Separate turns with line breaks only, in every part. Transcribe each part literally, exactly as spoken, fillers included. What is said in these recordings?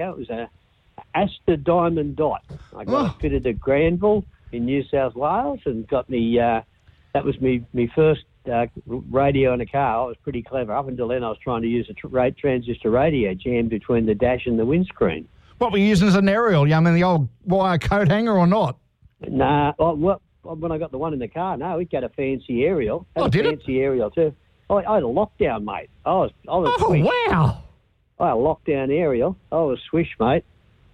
It was a Astor Diamond Dot. I got
Oh.
it fitted at Granville in New South Wales and got me, uh, that was me, me first uh, radio in a car. I was pretty clever. Up until then, I was trying to use a tra- transistor radio jammed between the dash and the windscreen.
What were you using as an aerial? You I mean the old wire coat hanger or not?
Nah, well, well, when I got the one in the car, no, it got a fancy aerial. Had
Oh,
a
did it?
fancy aerial too. I, I had a lockdown, mate. I was, I was
Oh,
swish.
wow.
I had a lockdown aerial. I was swish, mate.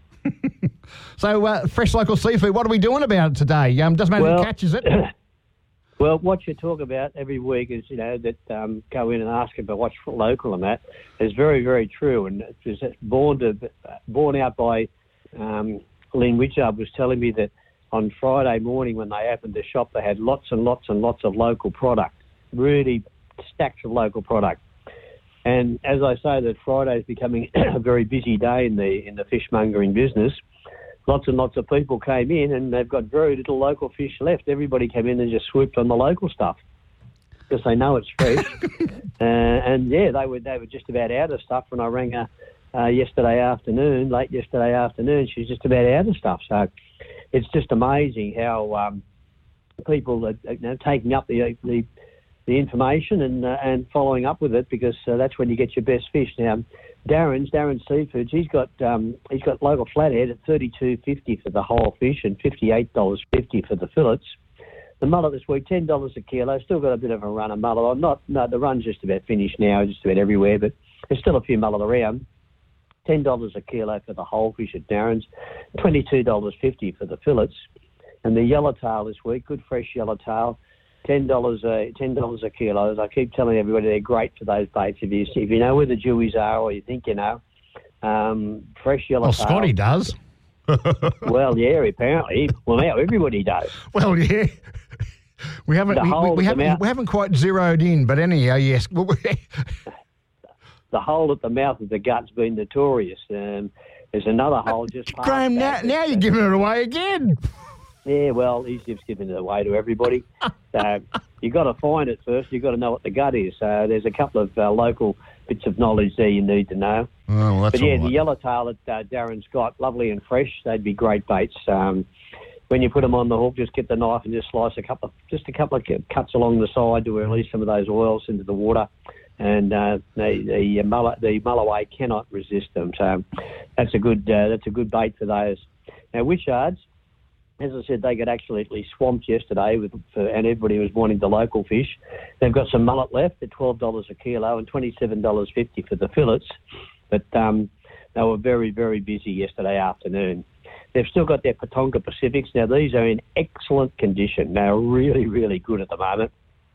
So, uh, fresh local seafood, what are we doing about it today? Um, doesn't matter
Well-
who catches it.
Well, what you talk about every week is, you know, that um, go in and ask about what's local and that is very, very true. And it's born to, born out by um, Lynn Witchard was telling me that on Friday morning when they opened the shop, they had lots and lots and lots of local product, really stacks of local product. And as I say, that Friday is becoming a very busy day in the in the fishmongering business. Lots and lots of people came in and they've got very little local fish left. Everybody came in and just swooped on the local stuff because they know it's fresh. uh, and, yeah, they were they were just about out of stuff when I rang her uh, yesterday afternoon, late yesterday afternoon. She was just about out of stuff. So it's just amazing how um, people are, you know, taking up the the, the information and uh, and following up with it because uh, that's when you get your best fish. Now, Darren's, Darren Seafoods, he's got um, he's got local flathead at thirty-two fifty for the whole fish and fifty-eight dollars fifty for the fillets. The mullet this week, ten dollars a kilo. Still got a bit of a run of mullet. I'm not, no, the run's just about finished now, just about everywhere, but there's still a few mullet around. ten dollars a kilo for the whole fish at Darren's, twenty-two dollars fifty for the fillets. And the yellowtail this week, good fresh yellowtail, ten dollars a ten dollars a kilo. As I keep telling everybody, they're great for those baits. If you if you know where the dewies are, or you think you know, um, fresh
Well,
yellowtail.
Scotty does.
Well, yeah, apparently. Well, now everybody does.
Well, yeah. We haven't
The
we, we,
hole
we
at the
haven't
mouth-
we haven't quite zeroed in, but anyhow, yes.
The hole at the mouth of the gut's been notorious. Um, there's another hole just past
Graham, now,
that.
now you're giving it away again.
Yeah, well, he's just giving it away to everybody. So you've got to find it first. You've got to know what the gut is. So there's a couple of uh, local bits of knowledge there you need to know.
Oh, well, that's
But yeah,
all
the
right.
yellowtail that uh, Darren's got, lovely and fresh. They'd be great baits. Um, when you put them on the hook, just get the knife and just slice a couple of, just a couple of cuts along the side to release some of those oils into the water. And uh, the the, mull- the mulloway cannot resist them. So that's a good uh, that's a good bait for those. Now, Witchards, as I said, they got absolutely swamped yesterday, with for, and everybody was wanting the local fish. They've got some mullet left at twelve dollars a kilo and twenty-seven dollars fifty for the fillets. But um, they were very, very busy yesterday afternoon. They've still got their Patonga Pacifics. Now, these are in excellent condition. They're really, really good at the moment.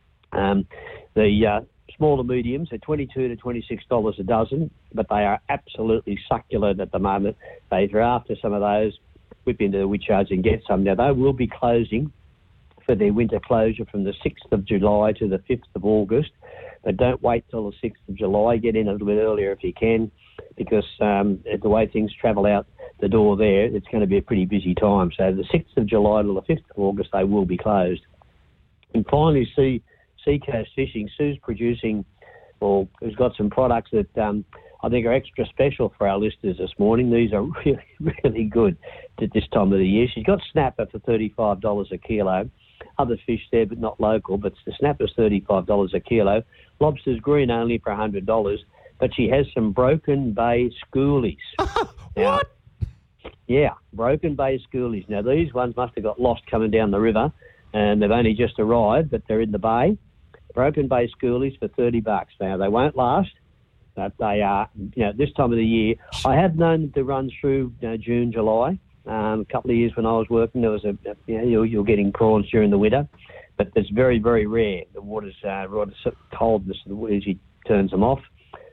Um, the uh, smaller mediums are twenty-two to twenty-six dollars a dozen, but they are absolutely succulent at the moment. So if you're after some of those, whip into the Witchards and get some. Now, they will be closing for their winter closure from the sixth of July to the fifth of August. But don't wait till the sixth of July. Get in a little bit earlier if you can, because um, the way things travel out the door there, it's going to be a pretty busy time. So the sixth of July to the fifth of August, they will be closed. And finally, Sea, Seacoast Fishing. Sue's producing, or has got some products that um, I think are extra special for our listeners this morning. These are really, really good at this time of the year. She's got snapper for thirty-five dollars a kilo. Other fish there, but not local. But the snapper's thirty-five dollars a kilo. Lobster's green only for one hundred dollars. But she has some Broken Bay schoolies. Now,
What?
yeah, Broken Bay schoolies. Now, these ones must have got lost coming down the river, and they've only just arrived, but they're in the bay. Broken Bay schoolies for thirty bucks. Now, they won't last, but they are, you know, this time of the year. I have known them to run through you know, June, July. Um, a couple of years when I was working, there was a, you know, you're, you're getting prawns during the winter, but it's very, very rare. The water's, uh, water's cold as the usually turns them off.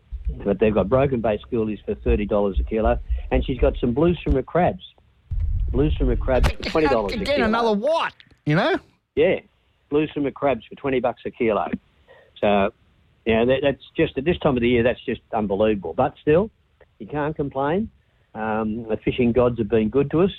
But they've got Broken Bay schoolies for thirty dollars a kilo, and she's got some blue swimmer crabs. Blue swimmer crabs for twenty dollars a
Again,
kilo.
another what? You know?
Yeah, blue swimmer crabs for twenty bucks a kilo. So, yeah, that, that's just, at this time of the year, that's just unbelievable. But still, you can't complain. Um, the fishing gods have been good to us.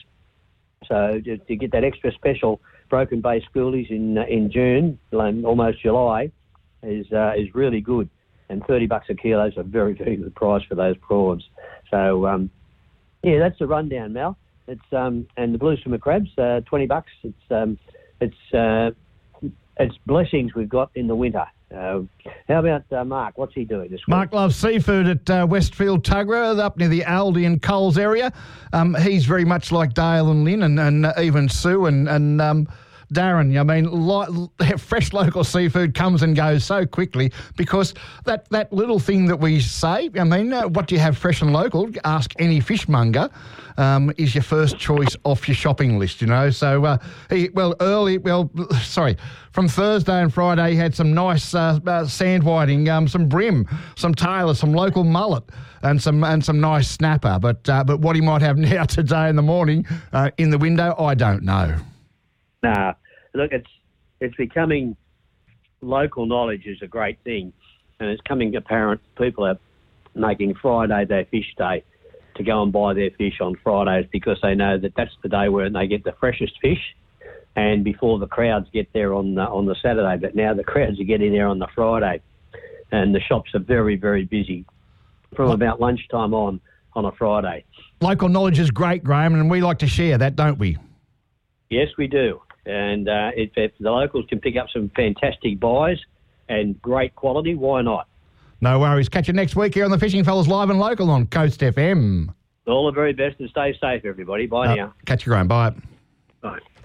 So to, to get that extra special Broken Bay schoolies in uh, in June, um, almost July, is uh, is really good. And thirty bucks a kilo is a very, very good price for those prawns. So, um, Yeah, that's the rundown, Mel. It's um, and the blue swimmer crabs, uh, twenty bucks. It's um, it's uh, it's blessings we've got in the winter. Uh, how about uh, Mark? What's he doing this week?
Mark loves seafood at uh, Westfield Tuggerah, up near the Aldi and Coles area. Um, he's very much like Dale and Lynn and, and uh, even Sue and, and um, Darren. I mean, lo- fresh local seafood comes and goes so quickly because that, that little thing that we say, I mean, uh, what do you have fresh and local? Ask any fishmonger. Um, is your first choice off your shopping list, you know. So, uh, he, well, early, well, sorry, from Thursday and Friday, he had some nice uh, uh, sand whiting, um, some brim, some tailor, some local mullet, and some and some nice snapper. But uh, but what he might have now today in the morning uh, in the window, I don't know.
Nah, look, it's it's becoming local knowledge is a great thing, and it's coming apparent. People are making Friday their fish day to go and buy their fish on Fridays because they know that that's the day where they get the freshest fish, and before the crowds get there on the, on the Saturday. But now the crowds are getting there on the Friday, and the shops are very, very busy from about lunchtime on on a Friday.
Local knowledge is great, Graham, and we like to share that, don't we?
Yes, we do. And uh, if, if the locals can pick up some fantastic buys and great quality, why not?
No worries. Catch you next week here on the Fishing Fellas Live and Local on Coast F M.
All the very best and stay safe, everybody. Bye uh, now.
Catch you, Graham. Bye.
Bye.